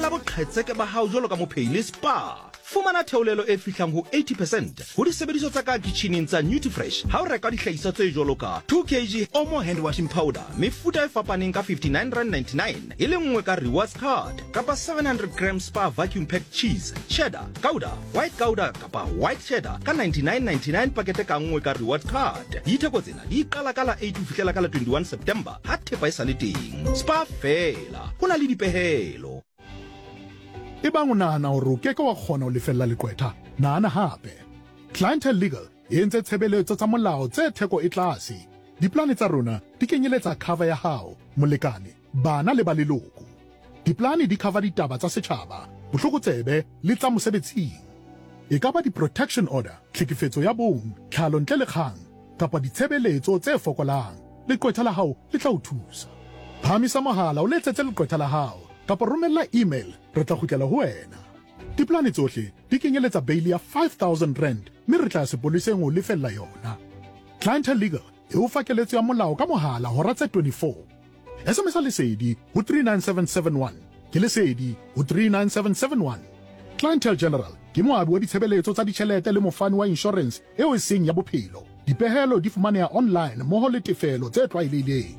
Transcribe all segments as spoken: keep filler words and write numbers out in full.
Fihlella boqhetseke ba hao jwalo ka mophei le spa. Fumana theolelo e fihlang ho eighty percent ho disebediswa tsa ka kitcheneng tsa Nutrifresh ha o reka dihlahiswa tse jwalo ka two kilograms Omo hand washing powder mefuta e fapaneng ka fifty-nine rand ninety-nine e le nngwe ka rewards card kapa seven hundred grams Spa vacuum packed cheese, cheddar, gouda, white gouda kapa white cheddar ka ninety-nine ninety-nine pakete ka nngwe ka rewards card. Ditheko tsena di qala ka la eight ho fihlela ka la twenty-one September ha thepa e sa le teng. Spa fela ho na le dipehelo. E bang o nahana hore o keke wa kgona ho lefella lekwetha, nahana hape. Clientele Legal e entse tshebeletso tsa molao tse theko e tlase. Diplane tsa rona di kenyeletsa cover ya hao, molekane, bana le ba leloko. Diplane di cover ditaba tsa setjhaba, bohlokotsebe le tsa mosebetsing. E ka ba di-protection order, tlhekefetso ya bong, tlhalo ntle le kgang, kapa ditshebeletso tse fokolang. Lekwetha la hao le tla o thusa. Phamisa mohala o letsetse lekwetha la hao, kapa romella email, re tla kgutlela ho wena. Diplane tsohle di kenyeletsa bail ya five thousand rand, mme re tla sepoleseng ho lefella yona. Clientele Legal e o fa keletso ya molao ka mohala hora tse twenty-four. S M S lesedi ho three nine seven seven one, ke lesedi ho three nine seven seven one. Clientele General ke moabi wa ditshebeletso tsa ditjhelete le mofani wa insurance eo e seng ya bophelo. Dipehelo di fumaneha online mmoho le tefelo tse tlwaelehileng.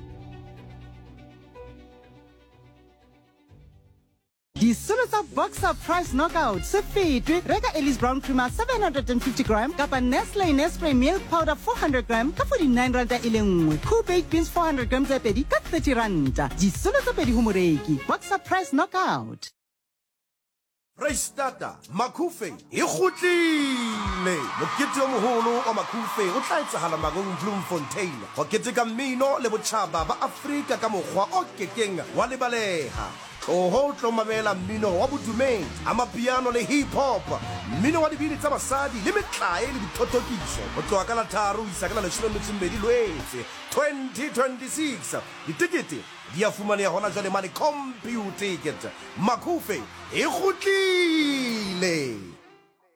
Disolo tsa Boxer Price Knockout se fetwe. Reka Ellis Brown Creamer seven hundred fifty gram kapa Nestle Nespray Milk Powder four hundred gram ka forty-nine rand e le nngwe. Cool Baked Beans four hundred grams tse pedi ka thirty rand. Disolo tse pedi ho moreki. Boxer Price Knockout. Freistata Makufe e kgutlile. Mokete o moholo wa Makufe o tla etsahala Magong Bloemfontein ho keteka mmino le botjhaba ba Afrika ka mokgwa o kekeng wa lebaleha. O ho tlo mamela mmino wa bodumedi, amapiano le hip hop, mmino wa dibini tsa basadi le metlae le dithotokiso. Ho tloha ka la tharo isa ka la leshome le metso e mmedi Lwetse twenty twenty-six. Ditikete di a fumaneha hona jwale mane computer ticket. Makufe e kgutlile.